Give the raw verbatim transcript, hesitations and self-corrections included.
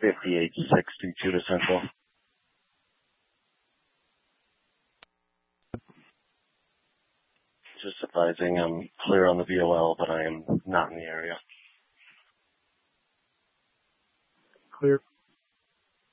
fifty-eight sixty-two to Central. Just advising I'm clear on the V O L, but I am not in the area. Clear.